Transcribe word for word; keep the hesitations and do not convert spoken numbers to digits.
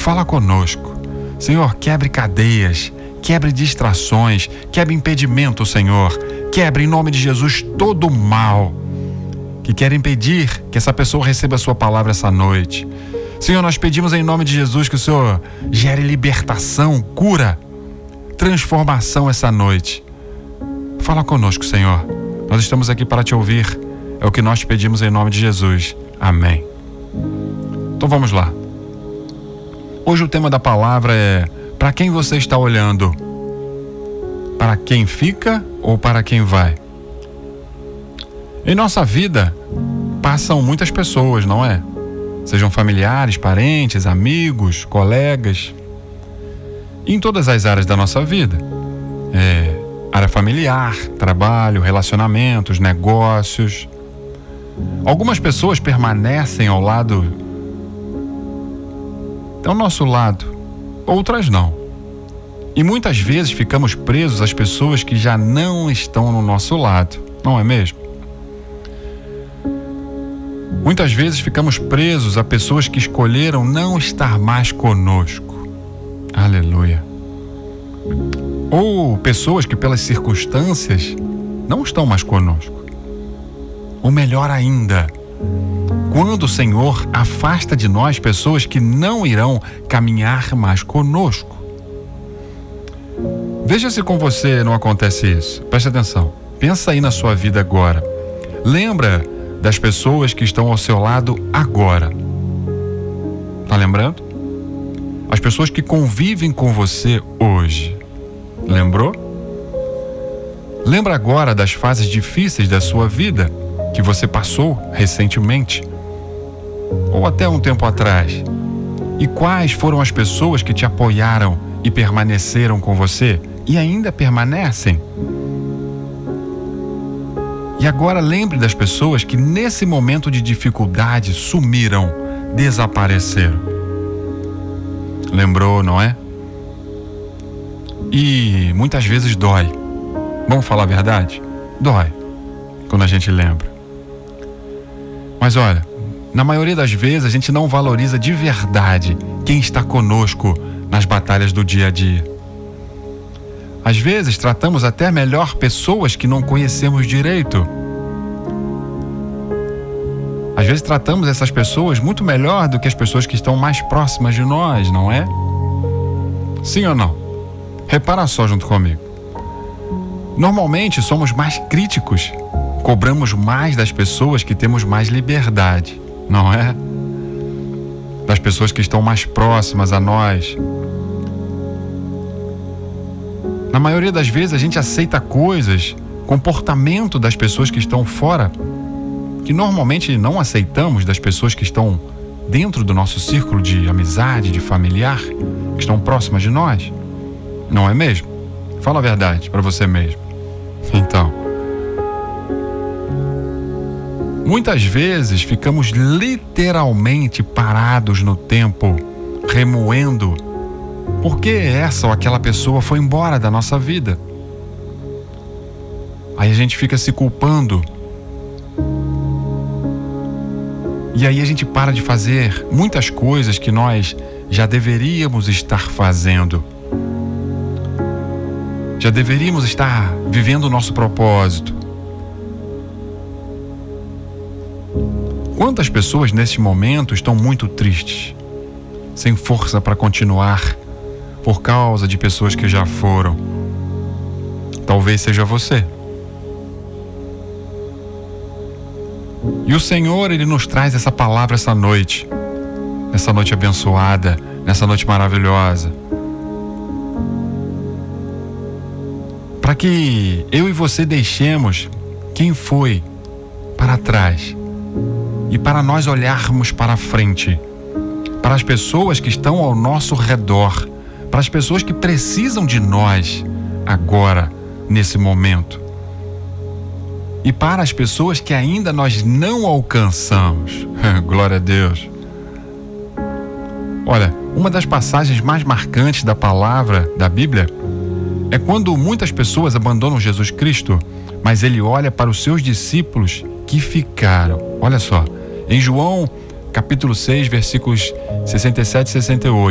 fala conosco. Senhor, quebre cadeias, quebre distrações, quebre impedimento, Senhor. Quebre em nome de Jesus todo o mal que quer impedir que essa pessoa receba a sua palavra essa noite. Senhor, nós pedimos em nome de Jesus que o Senhor gere libertação, cura, transformação essa noite. Fala conosco, Senhor. Nós estamos aqui para te ouvir. É o que nós te pedimos em nome de Jesus. Amém. Então vamos lá. Hoje o tema da palavra é: para quem você está olhando? Para quem fica ou para quem vai? Em nossa vida passam muitas pessoas, não é? Sejam familiares, parentes, amigos, colegas. E em todas as áreas da nossa vida. É, área familiar, trabalho, relacionamentos, negócios. Algumas pessoas permanecem ao lado, ao nosso lado, outras não. E muitas vezes ficamos presos às pessoas que já não estão no nosso lado, não é mesmo? Muitas vezes ficamos presos a pessoas que escolheram não estar mais conosco. Aleluia. Ou pessoas que pelas circunstâncias não estão mais conosco. Ou melhor ainda, quando o Senhor afasta de nós pessoas que não irão caminhar mais conosco. Veja se com você não acontece isso. Preste atenção. Pensa aí na sua vida agora. Lembra das pessoas que estão ao seu lado agora. Tá lembrando? As pessoas que convivem com você hoje. Lembrou? Lembra agora das fases difíceis da sua vida que você passou recentemente ou até um tempo atrás. E quais foram as pessoas que te apoiaram e permaneceram com você e ainda permanecem? E agora lembre das pessoas que nesse momento de dificuldade sumiram, desapareceram. Lembrou, não é? E muitas vezes dói. Vamos falar a verdade? Dói quando a gente lembra. Mas olha, na maioria das vezes a gente não valoriza de verdade quem está conosco nas batalhas do dia a dia. Às vezes tratamos até melhor pessoas que não conhecemos direito. Às vezes tratamos essas pessoas muito melhor do que as pessoas que estão mais próximas de nós, não é? Sim ou não? Repara só junto comigo. Normalmente somos mais críticos, cobramos mais das pessoas que temos mais liberdade, não é? Das pessoas que estão mais próximas a nós. Na maioria das vezes a gente aceita coisas, comportamento das pessoas que estão fora, que normalmente não aceitamos das pessoas que estão dentro do nosso círculo de amizade, de familiar, que estão próximas de nós. Não é mesmo? Fala a verdade para você mesmo. Então, muitas vezes ficamos literalmente parados no tempo, remoendo porque essa ou aquela pessoa foi embora da nossa vida. Aí a gente fica se culpando. E aí a gente para de fazer muitas coisas que nós já deveríamos estar fazendo. Já deveríamos estar vivendo o nosso propósito. Quantas pessoas nesse momento estão muito tristes, sem força para continuar, por causa de pessoas que já foram? Talvez seja você. E o Senhor, Ele nos traz essa palavra essa noite, nessa noite abençoada, nessa noite maravilhosa, para que eu e você deixemos quem foi para trás e para nós olharmos para frente, para as pessoas que estão ao nosso redor, para as pessoas que precisam de nós agora, nesse momento. E para as pessoas que ainda nós não alcançamos. Glória a Deus. Olha, uma das passagens mais marcantes da palavra da Bíblia é quando muitas pessoas abandonam Jesus Cristo, mas Ele olha para os seus discípulos que ficaram. Olha só, em João capítulo seis, versículos sessenta e sete e sessenta e oito.